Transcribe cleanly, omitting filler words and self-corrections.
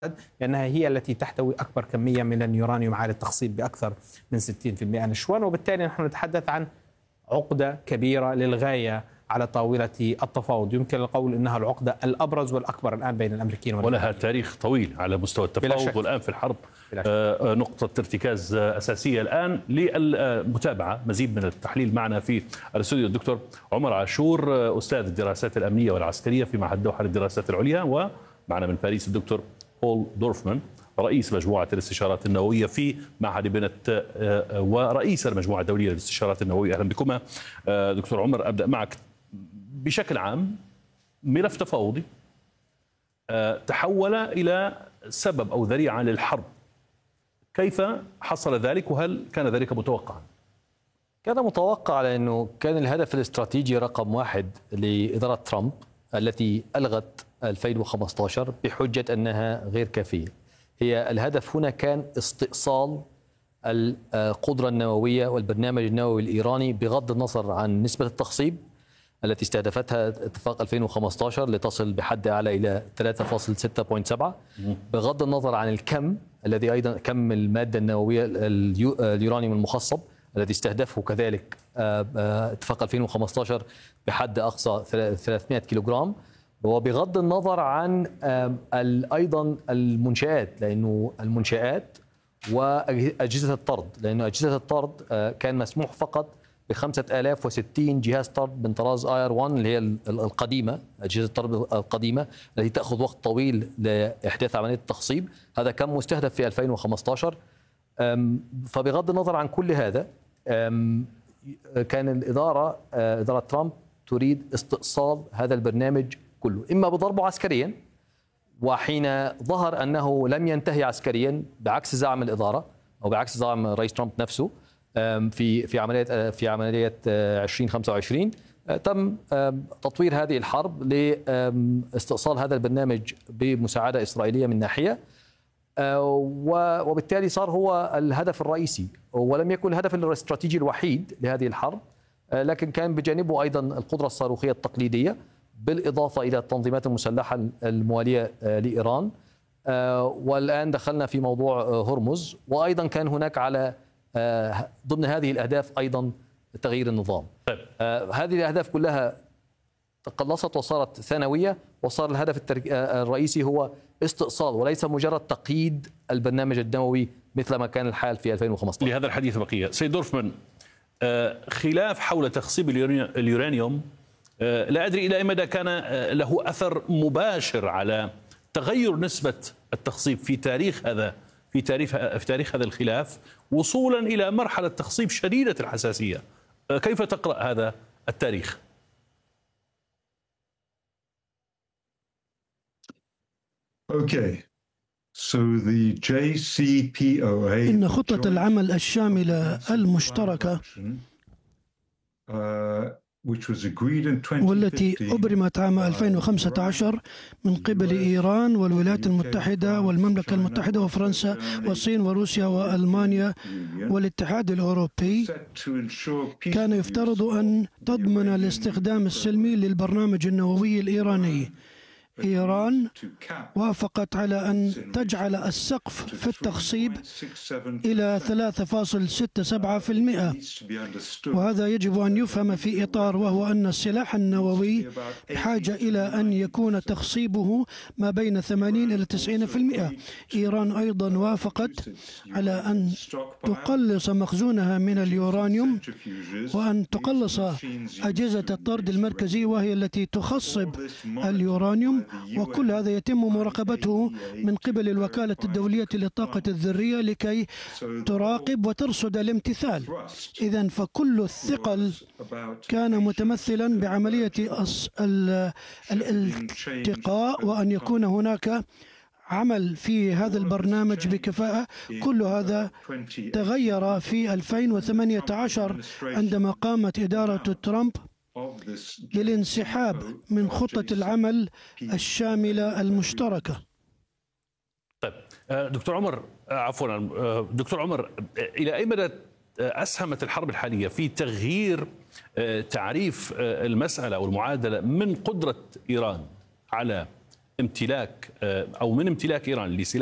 لأنها هي التي تحتوي أكبر كمية من اليورانيوم عالي التخصيب بأكثر من 60% نشوان، وبالتالي نحن نتحدث عن عقدة كبيرة للغاية على طاولة التفاوض. يمكن القول أنها العقدة الأبرز والأكبر الآن بين الأمريكيين ولها تاريخ طويل على مستوى التفاوض، والآن في الحرب نقطة ارتكاز أساسية. الآن للمتابعة مزيد من التحليل معنا في الاستوديو الدكتور عمر عاشور، أستاذ الدراسات الأمنية والعسكرية في معهد دوحة للدراسات العليا، ومعنا من باريس الدكتور بول دورفمان رئيس مجموعة الاستشارات النووية في معهد بنت ورئيس المجموعة الدولية للاستشارات النووية. أهلا بكما. دكتور عمر، أبدأ معك. بشكل عام ملف تفاوضي تحول إلى سبب أو ذريعة للحرب، كيف حصل ذلك وهل كان ذلك متوقعا؟ كان متوقع، لأنه كان الهدف الاستراتيجي رقم واحد لإدارة ترامب التي ألغت 2015 بحجة أنها غير كافية. هي الهدف هنا كان استئصال القدرة النووية والبرنامج النووي الإيراني، بغض النظر عن نسبة التخصيب التي استهدفتها اتفاق 2015 لتصل بحد أعلى إلى 3.6.7، بغض النظر عن الكم الذي أيضا كم المادة النووية اليورانيوم المخصب الذي استهدفه كذلك اتفاق 2015 بحد أقصى 300 كيلوغرام، وبغض النظر عن أيضا المنشآت، لأنه المنشآت وأجهزة الطرد، لأنه أجهزة الطرد كان مسموح فقط ب5060 جهاز طرد من طراز IR-1 اللي هي القديمة، أجهزة الطرد القديمة التي تأخذ وقت طويل لإحداث عملية التخصيب. هذا كان مستهدف في 2015. فبغض النظر عن كل هذا، كان إدارة ترامب تريد استئصال هذا البرنامج كله، إما بضربه عسكريا، وحين ظهر أنه لم ينتهي عسكريا بعكس زعم الإدارة أو بعكس زعم رئيس ترامب نفسه في عملية 2025، تم تطوير هذه الحرب لاستئصال هذا البرنامج بمساعدة إسرائيلية من ناحية، وبالتالي صار هو الهدف الرئيسي، ولم يكن الهدف الاستراتيجي الوحيد لهذه الحرب، لكن كان بجانبه أيضا القدرة الصاروخية التقليدية، بالإضافة إلى التنظيمات المسلحة الموالية لإيران. والآن دخلنا في موضوع هرمز، وأيضا كان هناك على ضمن هذه الأهداف أيضا تغيير النظام. هذه الأهداف كلها تقلصت وصارت ثانوية، وصار الهدف الرئيسي هو استئصال وليس مجرد تقييد البرنامج النووي مثل ما كان الحال في 2015. لهذا الحديث بقية. سيد دورفمان، خلاف حول تخصيب اليورانيوم لا أدري إلى أي مدى كان له أثر مباشر على تغير نسبة التخصيب في تاريخ هذا الخلاف، وصولا إلى مرحلة تخصيب شديدة الحساسية. كيف تقرأ هذا التاريخ؟ إن خطة العمل الشاملة المشتركة والتي أبرمت عام 2015 من قبل إيران والولايات المتحدة والمملكة المتحدة وفرنسا والصين وروسيا وألمانيا والاتحاد الأوروبي، كان يفترض أن تضمن الاستخدام السلمي للبرنامج النووي الإيراني. إيران وافقت على أن تجعل السقف في التخصيب إلى 3.67%، وهذا يجب أن يفهم في إطار وهو أن السلاح النووي بحاجة إلى أن يكون تخصيبه ما بين 80 إلى 90%. إيران أيضا وافقت على أن تقلص مخزونها من اليورانيوم وأن تقلص أجهزة الطرد المركزي وهي التي تخصب اليورانيوم، وكل هذا يتم مراقبته من قبل الوكالة الدولية للطاقة الذرية لكي تراقب وترصد الامتثال. إذن فكل الثقل كان متمثلا بعملية الالتقاء وأن يكون هناك عمل في هذا البرنامج بكفاءة. كل هذا تغير في 2018 عندما قامت إدارة ترامب للانسحاب من خطة العمل الشاملة المشتركة. طيب دكتور عمر، إلى أي مدى أسهمت الحرب الحالية في تغيير تعريف المسألة والمعادلة من قدرة إيران على امتلاك أو من امتلاك إيران لسلاح